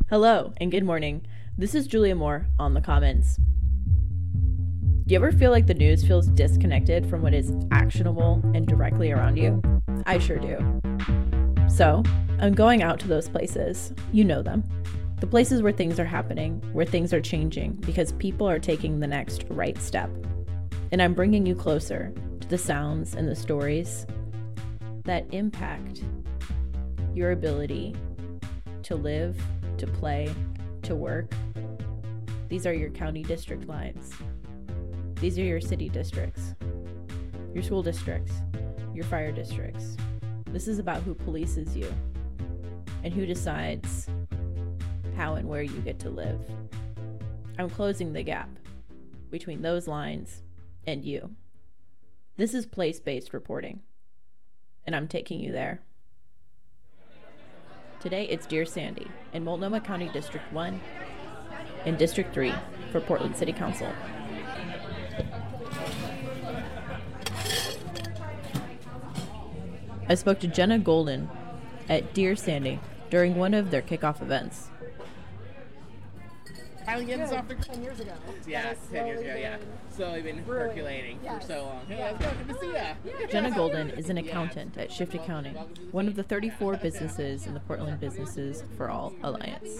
Hello and good morning. This is Julia Moore on the Commons. Do you ever feel like the news feels disconnected from what is actionable and directly around you? I sure do. So, I'm going out to those places. You know them. The places where things are happening, where things are changing because people are taking the next right step. And I'm bringing you closer to the sounds and the stories that impact your ability to live, to play, to work. These are your county district lines. These are your city districts, your school districts, your fire districts. This is about who polices you and who decides how and where you get to live. I'm closing the gap between those lines and you. This is place-based reporting, and I'm taking you there. Today, it's Dear Sandy in Multnomah County District 1 and District 3 for Portland City Council. I spoke to Jenna Golden at Dear Sandy during one of their kickoff events. Finally getting this off the 10 years ago. Yeah, 10 years ago, yeah. Slowly been percolating for so long. Hey, let's go. Good to see ya. Jenna Golden is an accountant at Shift Accounting, one of the 34 businesses in the Portland Businesses for All Alliance.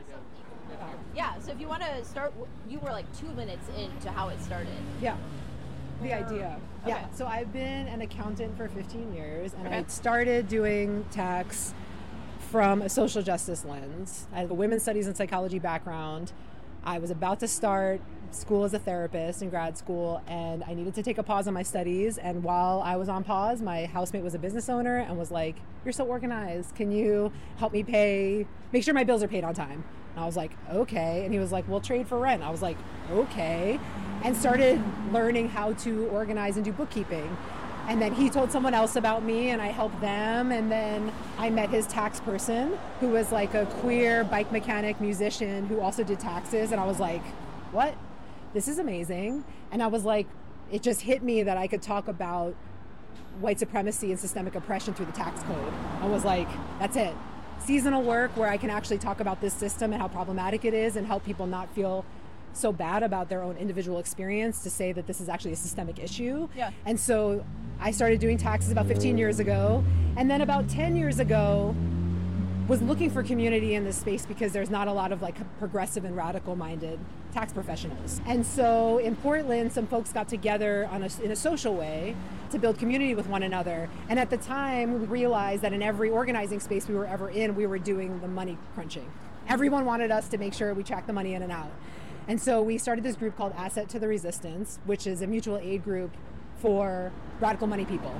Yeah, so if you want to start, you were like 2 minutes into how it started. Yeah, the idea. Okay. Yeah, so I've been an accountant for 15 years, and Okay. I started doing tax from a social justice lens. I have a women's studies and psychology background. I was about to start school as a therapist in grad school, and I needed to take a pause on my studies. And while I was on pause, my housemate was a business owner and was like, "You're so organized. Can you help me make sure my bills are paid on time?" And I was like, "Okay." And he was like, "We'll trade for rent." I was like, "Okay." And started learning how to organize and do bookkeeping. And then he told someone else about me, and I helped them. And then I met his tax person, who was like a queer bike mechanic musician who also did taxes. And I was like, what? This is amazing. And I was like, it just hit me that I could talk about white supremacy and systemic oppression through the tax code. I was like, that's it. Seasonal work where I can actually talk about this system and how problematic it is and help people not feel so bad about their own individual experience to say that this is actually a systemic issue. Yeah. And so I started doing taxes about 15 years ago. And then about 10 years ago, was looking for community in this space because there's not a lot of like progressive and radical minded tax professionals. And so in Portland, some folks got together in a social way to build community with one another. And at the time, we realized that in every organizing space we were ever in, we were doing the money crunching. Everyone wanted us to make sure we tracked the money in and out. And so we started this group called Asset to the Resistance, which is a mutual aid group for radical money people.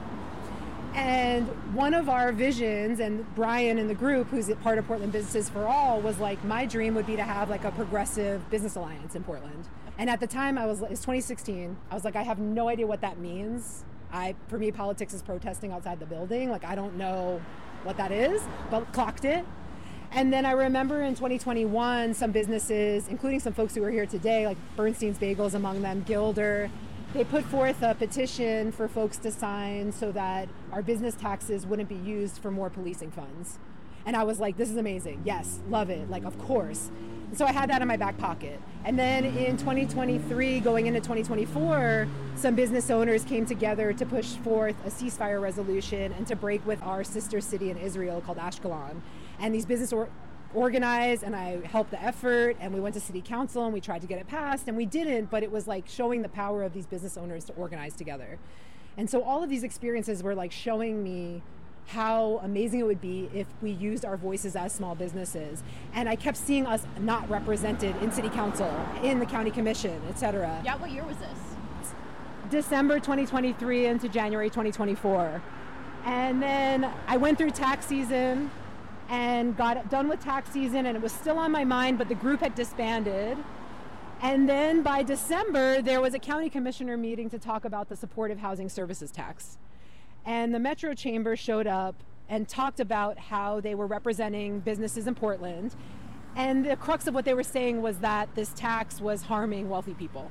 And one of our visions, and Brian in the group, who's a part of Portland Businesses for All, was like, my dream would be to have like a progressive business alliance in Portland. And at the time it's 2016, I was like, I have no idea what that means. For me, politics is protesting outside the building. Like, I don't know what that is, but clocked it. And then I remember in 2021, some businesses, including some folks who are here today, like Bernstein's Bagels among them, Gilder, they put forth a petition for folks to sign so that our business taxes wouldn't be used for more policing funds. And I was like, this is amazing. Yes, love it. Like, of course. And so I had that in my back pocket. And then in 2023, going into 2024, some business owners came together to push forth a ceasefire resolution and to break with our sister city in Israel called Ashkelon. And these business organized, and I helped the effort, and we went to city council and we tried to get it passed, and we didn't, but it was like showing the power of these business owners to organize together. And so all of these experiences were like showing me how amazing it would be if we used our voices as small businesses. And I kept seeing us not represented in city council, in the county commission, et cetera. Yeah, what year was this? December 2023 into January 2024. And then I went through tax season and got done with tax season, and it was still on my mind, but the group had disbanded. And then by December, there was a county commissioner meeting to talk about the supportive housing services tax. And the Metro Chamber showed up and talked about how they were representing businesses in Portland. And the crux of what they were saying was that this tax was harming wealthy people.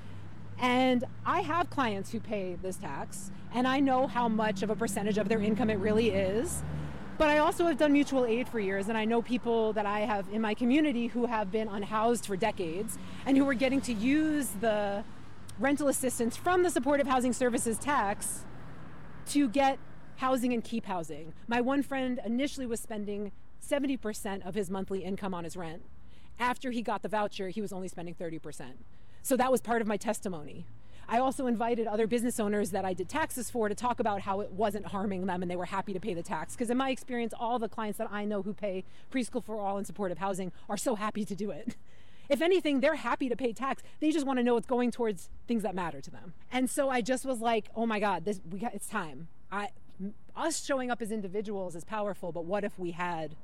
And I have clients who pay this tax, and I know how much of a percentage of their income it really is. But I also have done mutual aid for years, and I know people that I have in my community who have been unhoused for decades and who are getting to use the rental assistance from the supportive housing services tax to get housing and keep housing. My one friend initially was spending 70% of his monthly income on his rent. After he got the voucher, he was only spending 30%. So that was part of my testimony. I also invited other business owners that I did taxes for to talk about how it wasn't harming them and they were happy to pay the tax. Because in my experience, all the clients that I know who pay Preschool for All and supportive housing are so happy to do it. If anything, they're happy to pay tax. They just want to know it's going towards things that matter to them. And so I just was like, oh my God, it's time. Us showing up as individuals is powerful, but what if we had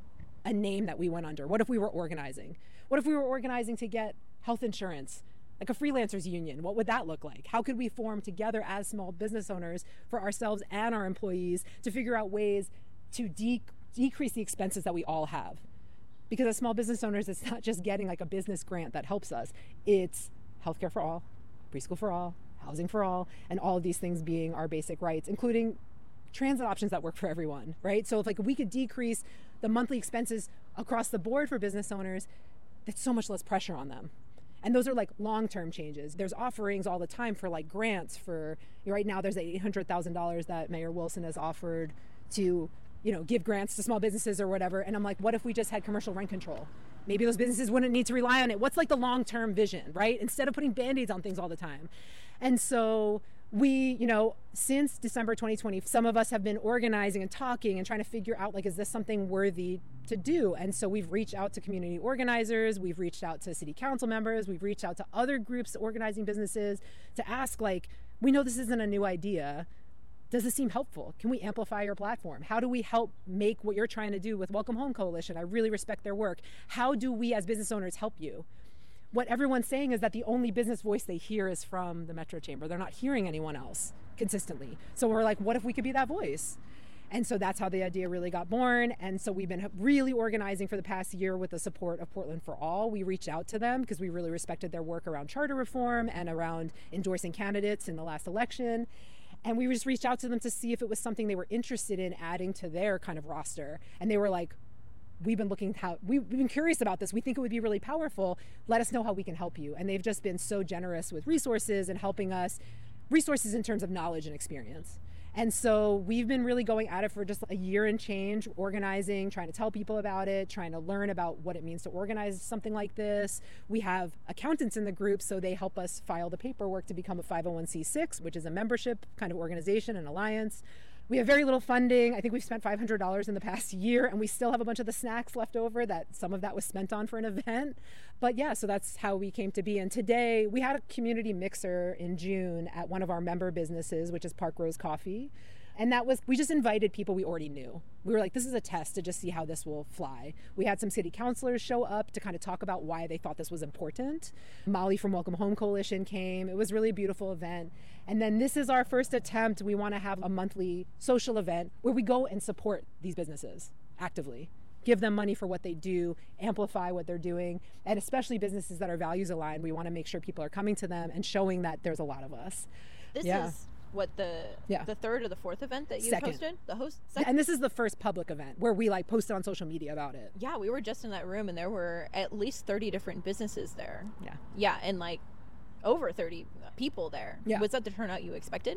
a name that we went under? What if we were organizing? What if we were organizing to get health insurance? Like a freelancers union, what would that look like? How could we form together as small business owners for ourselves and our employees to figure out ways to decrease the expenses that we all have? Because as small business owners, it's not just getting like a business grant that helps us. It's healthcare for all, preschool for all, housing for all, and all of these things being our basic rights, including transit options that work for everyone, right? So if like we could decrease the monthly expenses across the board for business owners, that's so much less pressure on them. And those are like long-term changes. There's offerings all the time for like grants for, right now there's $800,000 that Mayor Wilson has offered to, give grants to small businesses or whatever. And I'm like, what if we just had commercial rent control? Maybe those businesses wouldn't need to rely on it. What's like the long-term vision, right? Instead of putting Band-Aids on things all the time. And so we, since December 2020, some of us have been organizing and talking and trying to figure out, like, is this something worthy to do? And so we've reached out to community organizers, we've reached out to city council members, we've reached out to other groups organizing businesses to ask, like, we know this isn't a new idea. Does this seem helpful? Can we amplify your platform? How do we help make what you're trying to do with Welcome Home Coalition? I really respect their work. How do we as business owners help you? What everyone's saying is that the only business voice they hear is from the Metro Chamber. They're not hearing anyone else consistently. So we're like, what if we could be that voice? And so that's how the idea really got born. And so we've been really organizing for the past year with the support of Portland for All. We reached out to them because we really respected their work around charter reform and around endorsing candidates in the last election. And we just reached out to them to see if it was something they were interested in adding to their kind of roster. And they were like, we've been curious about this. We think it would be really powerful. Let us know how we can help you. And they've just been so generous with resources and helping us, resources in terms of knowledge and experience. And so we've been really going at it for just a year and change, organizing, trying to tell people about it, trying to learn about what it means to organize something like this. We have accountants in the group, so they help us file the paperwork to become a 501c6, which is a membership kind of organization and alliance. We have very little funding. I think we've spent $500 in the past year, and we still have a bunch of the snacks left over that some of that was spent on for an event. But yeah, so that's how we came to be. And today we had a community mixer in June at one of our member businesses, which is Park Rose Coffee. And we just invited people we already knew. We were like, this is a test to just see how this will fly. We had some city councilors show up to kind of talk about why they thought this was important. Molly from Welcome Home Coalition came. It was really a beautiful event. And then this is our first attempt. We want to have a monthly social event where we go and support these businesses actively. Give them money for what they do, amplify what they're doing, and especially businesses that are values aligned. We want to make sure people are coming to them and showing that there's a lot of us. This is what the third or the fourth event that you hosted? Second. And this is the first public event where we like posted on social media about it. Yeah, we were just in that room and there were at least 30 different businesses there. Yeah. Yeah, and like over 30 people there. Yeah. Was that the turnout you expected?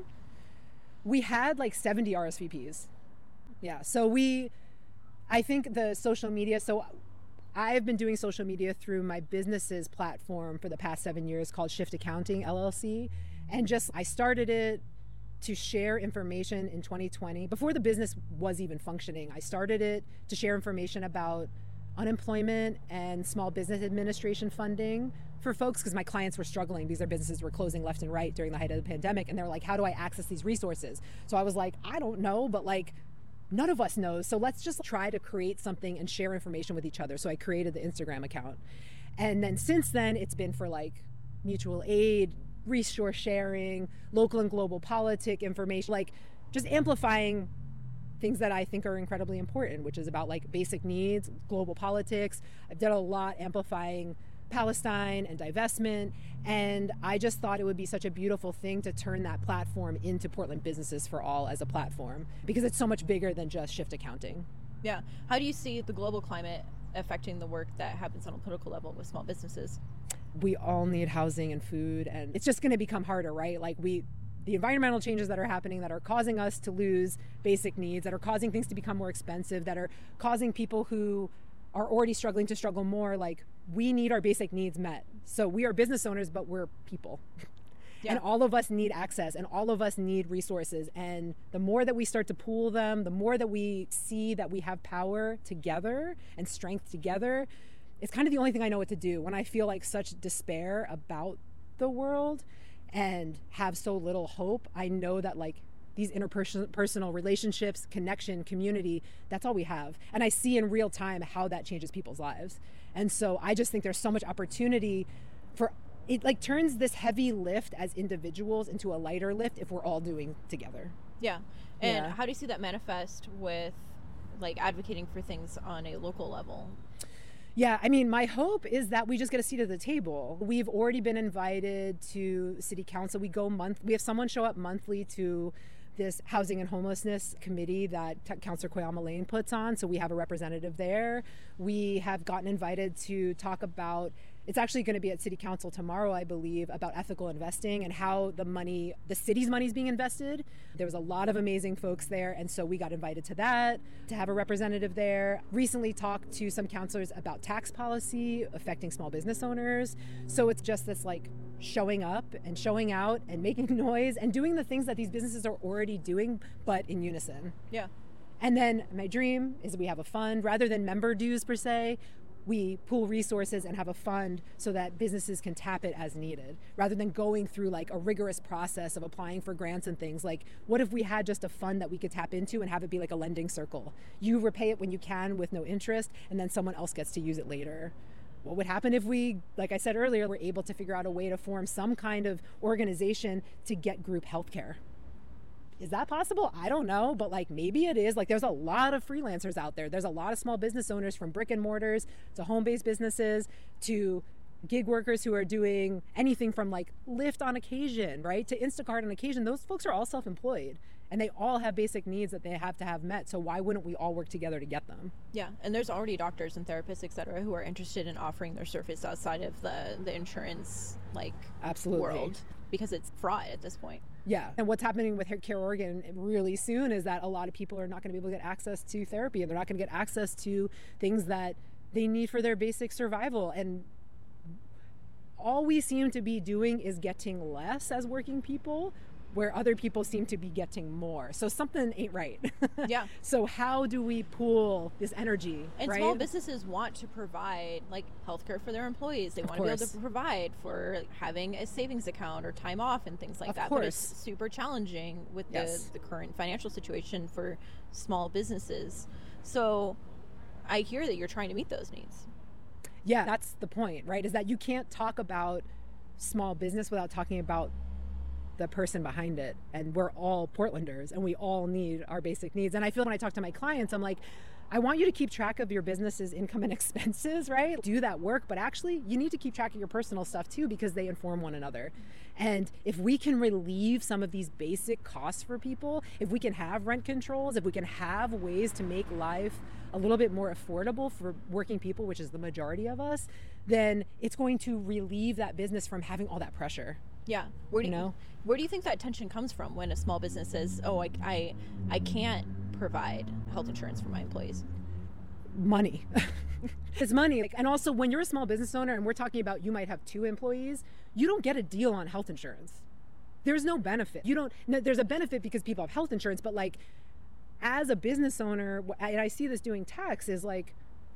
We had like 70 RSVPs. Yeah, so I think the social media, so I've been doing social media through my business's platform for the past 7 years called Shift Accounting LLC. And I started it to share information in 2020. Before the business was even functioning, I started it to share information about unemployment and small business administration funding for folks because my clients were struggling because their businesses were closing left and right during the height of the pandemic. And they're like, how do I access these resources? So I was like, I don't know, but like, none of us knows. So let's just try to create something and share information with each other. So I created the Instagram account. And then since then, it's been for like mutual aid, resource sharing, local and global politic information, like just amplifying things that I think are incredibly important, which is about like basic needs, global politics. I've done a lot amplifying Palestine and divestment. And I just thought it would be such a beautiful thing to turn that platform into Portland Businesses for All as a platform, because it's so much bigger than just shift accounting. Yeah. How do you see the global climate affecting the work that happens on a political level with small businesses? We all need housing and food, and it's just going to become harder, right? Like the environmental changes that are happening that are causing us to lose basic needs, that are causing things to become more expensive, that are causing people who are already struggling to struggle more. Like, we need our basic needs met. So we are business owners, but we're people. Yeah. And all of us need access, and all of us need resources. And the more that we start to pool them, the more that we see that we have power together and strength together, it's kind of the only thing I know what to do when I feel like such despair about the world and have so little hope. I know that like these interpersonal relationships, connection, community, that's all we have. And I see in real time how that changes people's lives. And so I just think there's so much opportunity for it, like turns this heavy lift as individuals into a lighter lift if we're all doing together. Yeah. And how do you see that manifest with like advocating for things on a local level? Yeah, I mean, my hope is that we just get a seat at the table. We've already been invited to City Council. We have someone show up monthly to this housing and homelessness committee that Councillor Koyama Lane puts on. So we have a representative there. We have gotten invited to talk about, it's actually going to be at City Council tomorrow, I believe, about ethical investing and how the city's money is being invested. There was a lot of amazing folks there, and so we got invited to that, to have a representative there. Recently talked to some councilors about tax policy affecting small business owners. So it's just this like showing up and showing out and making noise and doing the things that these businesses are already doing, but in unison. Yeah. And then my dream is we have a fund rather than member dues per se. We pool resources and have a fund so that businesses can tap it as needed, rather than going through like a rigorous process of applying for grants and things. Like, what if we had just a fund that we could tap into and have it be like a lending circle? You repay it when you can with no interest, and then someone else gets to use it later. What would happen if we, like I said earlier, were able to figure out a way to form some kind of organization to get group healthcare? Is that possible? I don't know, but like maybe it is. Like, there's a lot of freelancers out there. There's a lot of small business owners, from brick and mortars to home-based businesses to gig workers who are doing anything from like Lyft on occasion, right, to Instacart on occasion. Those folks are all self-employed, and they all have basic needs that they have to have met. So why wouldn't we all work together to get them? Yeah, and there's already doctors and therapists, et cetera, who are interested in offering their service outside of the insurance like world, because it's fraud at this point. Yeah, and what's happening with Care Oregon really soon is that a lot of people are not going to be able to get access to therapy, and they're not going to get access to things that they need for their basic survival. And all we seem to be doing is getting less as working people, where other people seem to be getting more. So something ain't right. Yeah. So how do we pool this energy? And right? Small businesses want to provide like healthcare for their employees. They want to be able to provide for like, having a savings account or time off and things like that. But it's super challenging with the current financial situation for small businesses. So I hear that you're trying to meet those needs. Yeah, that's the point, right? Is that you can't talk about small business without talking about the person behind it. And we're all Portlanders, and we all need our basic needs. And I feel when I talk to my clients, I'm like, I want you to keep track of your business's income and expenses, right? Do that work, but actually you need to keep track of your personal stuff too, because they inform one another. And if we can relieve some of these basic costs for people, if we can have rent controls, if we can have ways to make life a little bit more affordable for working people, which is the majority of us, then it's going to relieve that business from having all that pressure. Yeah. Where do you think that tension comes from when a small business says, oh, I can't provide health insurance for my employees? Money. It's money. And also, when you're a small business owner, and we're talking about you might have 2 employees, you don't get a deal on health insurance. There's no benefit. There's a benefit because people have health insurance, but like as a business owner, and I see this doing tax, is like,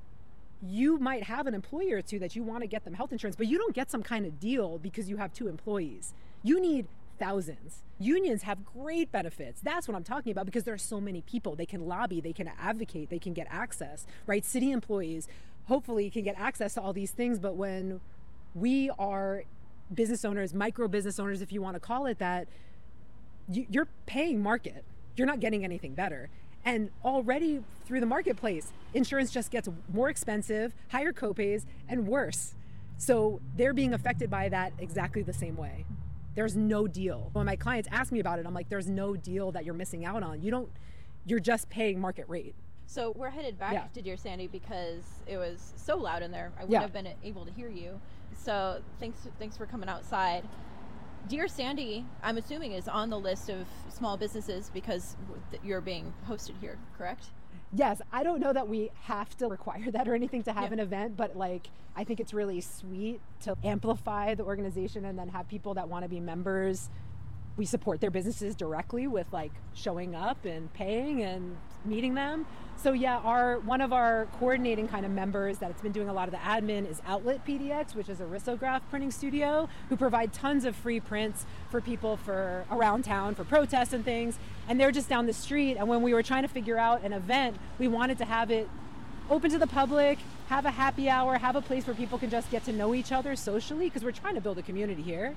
you might have an employee or 2 that you want to get them health insurance, but you don't get some kind of deal because you have 2 employees. You need thousands. Unions have great benefits. That's what I'm talking about, because there are so many people. They can lobby, they can advocate, they can get access, right? City employees hopefully can get access to all these things, but when we are business owners, micro business owners, if you want to call it that, you're paying market. You're not getting anything better. And already through the marketplace, insurance just gets more expensive, higher copays, and worse. So they're being affected by that exactly the same way. There's no deal. When my clients ask me about it, I'm like, there's no deal that you're missing out on. You're just paying market rate. So we're headed back to Dear Sandy because it was so loud in there. I wouldn't have been able to hear you. So thanks for coming outside. Dear Sandy, I'm assuming, is on the list of small businesses because you're being hosted here, correct? Yes, I don't know that we have to require that or anything to have an event, but like I think it's really sweet to amplify the organization and then have people that want to be members. We support their businesses directly with like showing up and paying and meeting them. So yeah, one of our coordinating kind of members that's been doing a lot of the admin is Outlet PDX, which is a risograph printing studio who provide tons of free prints for people for around town for protests and things. And they're just down the street. And when we were trying to figure out an event, we wanted to have it open to the public, have a happy hour, have a place where people can just get to know each other socially, because we're trying to build a community here.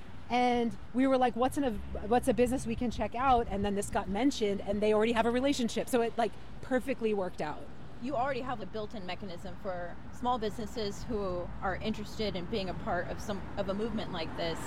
And we were like, what's a business we can check out? And then this got mentioned and they already have a relationship. So it like perfectly worked out. You already have a built-in mechanism for small businesses who are interested in being a part of a movement like this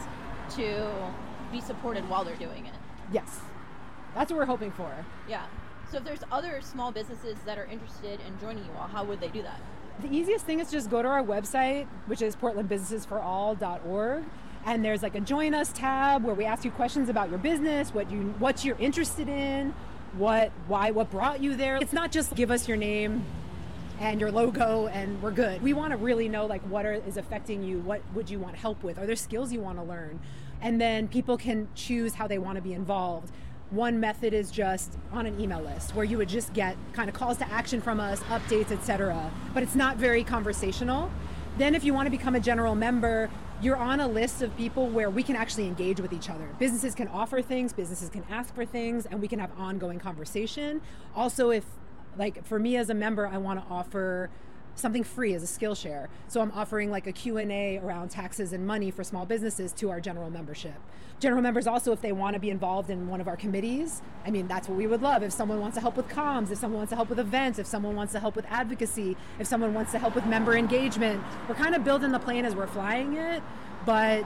to be supported while they're doing it. Yes, that's what we're hoping for. Yeah. So if there's other small businesses that are interested in joining you all, how would they do that? The easiest thing is just go to our website, which is portlandbusinessesforall.org. And there's like a join us tab where we ask you questions about your business, what you're interested in, what brought you there. It's not just give us your name and your logo and we're good. We want to really know like what is affecting you, what would you want help with, are there skills you want to learn? And then people can choose how they want to be involved. One method is just on an email list where you would just get kind of calls to action from us, updates, etc. But it's not very conversational. Then if you want to become a general member, you're on a list of people where we can actually engage with each other. Businesses can offer things, businesses can ask for things, and we can have ongoing conversation. Also, if, like for me as a member, I want to offer something free as a Skillshare. So I'm offering like a Q&A around taxes and money for small businesses to our general membership. General members also, if they want to be involved in one of our committees, I mean, that's what we would love. If someone wants to help with comms, if someone wants to help with events, if someone wants to help with advocacy, if someone wants to help with member engagement, we're kind of building the plane as we're flying it. But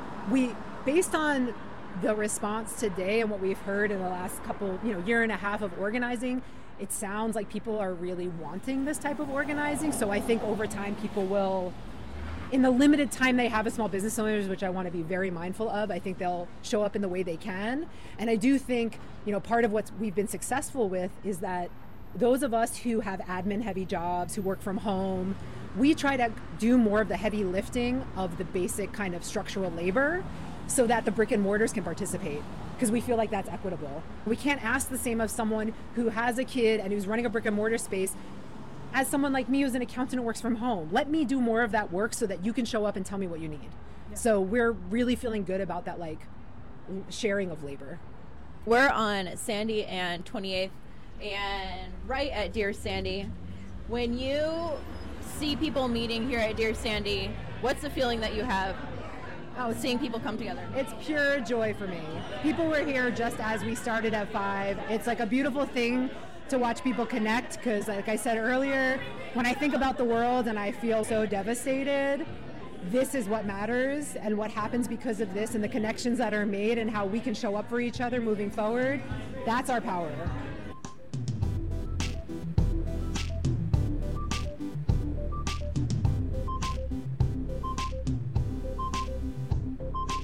based on the response today and what we've heard in the last year and a half of organizing, it sounds like people are really wanting this type of organizing. So I think over time people will, in the limited time they have as small business owners, which I want to be very mindful of, I think they'll show up in the way they can. And I do think, part of what we've been successful with is that those of us who have admin heavy jobs, who work from home, we try to do more of the heavy lifting of the basic kind of structural labor so that the brick and mortars can participate, because we feel like that's equitable. We can't ask the same of someone who has a kid and who's running a brick and mortar space as someone like me who's an accountant and works from home. Let me do more of that work so that you can show up and tell me what you need. Yeah. So we're really feeling good about that like sharing of labor. We're on Sandy and 28th and right at Dear Sandy. When you see people meeting here at Dear Sandy, what's the feeling that you have seeing people come together? It's pure joy for me. People were here just as we started at 5. It's like a beautiful thing to watch people connect, because like I said earlier, when I think about the world and I feel so devastated, this is what matters, and what happens because of this and the connections that are made and how we can show up for each other moving forward, that's our power.